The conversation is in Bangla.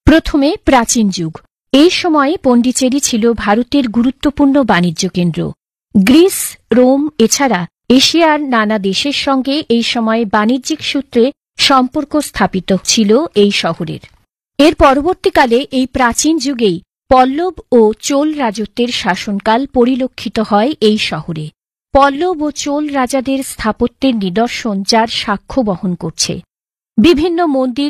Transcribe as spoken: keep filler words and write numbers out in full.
প্রথমে প্রাচীন যুগ। এই সময়ে পণ্ডিচেরি ছিল ভারতের গুরুত্বপূর্ণ বাণিজ্য কেন্দ্র। গ্রিস, রোম এছাড়া এশিয়ার নানা দেশের সঙ্গে এই সময়ে বাণিজ্যিক সূত্রে সম্পর্ক স্থাপিত ছিল এই শহরের। এর পরবর্তীকালে এই প্রাচীন যুগেই পল্লব ও চোল রাজত্বের শাসনকাল পরিলক্ষিত হয় এই শহরে। পল্লব ও চোল রাজাদের স্থাপত্যের নিদর্শন যার সাক্ষ্য বহন করছে। বিভিন্ন মন্দির